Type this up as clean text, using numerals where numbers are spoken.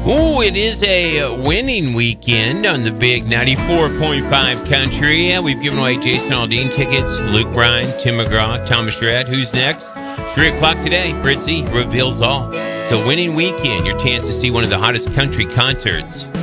Oh, it is a winning weekend on the big 94.5 country. Yeah, we've given away Jason Aldean tickets, Luke Bryan, Tim McGraw, Thomas Rhett. Who's next? 3 o'clock today. Fritzy reveals all. It's a winning weekend. Your chance to see one of the hottest country concerts